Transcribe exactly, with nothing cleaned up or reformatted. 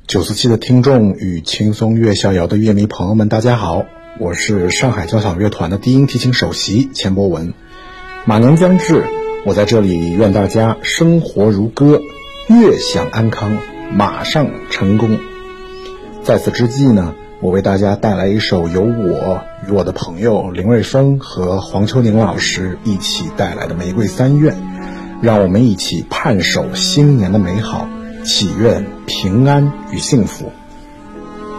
九四七的听众与轻松乐逍遥的乐迷朋友们，大家好，我是上海交响乐团的低音提琴首席钱博文。马年将至，我在这里愿大家生活如歌，乐享安康，马上成功。在此之际呢，我为大家带来一首由我与我的朋友林瑞峰和黄秋宁老师一起带来的《玫瑰三愿》，让我们一起盼守新年的美好，祈愿平安与幸福。